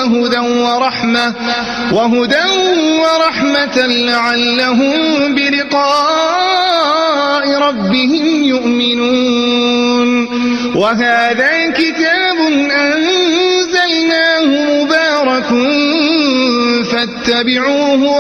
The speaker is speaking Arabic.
وهدى ورحمة لعلهم بلقاء ربهم يؤمنون وهذا كتاب أنزلناه مبارك فاتبعوه